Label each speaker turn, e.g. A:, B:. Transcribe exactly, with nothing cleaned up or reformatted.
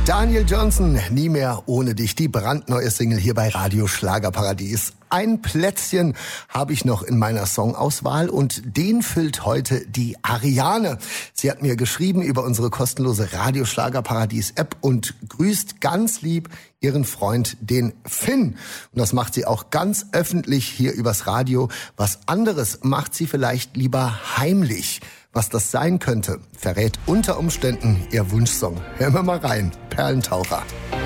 A: Daniel Johnston, Nie mehr ohne dich, die brandneue Single hier bei Radio Schlagerparadies. Ein Plätzchen habe ich noch in meiner Songauswahl und den füllt heute die Ariane. Sie hat mir geschrieben über unsere kostenlose Radio Schlagerparadies App und grüßt ganz lieb ihren Freund, den Finn. Und das macht sie auch ganz öffentlich hier übers Radio. Was anderes macht sie vielleicht lieber heimlich. Was das sein könnte, verrät unter Umständen ihr Wunschsong. Hören wir mal rein. Perlentaucher.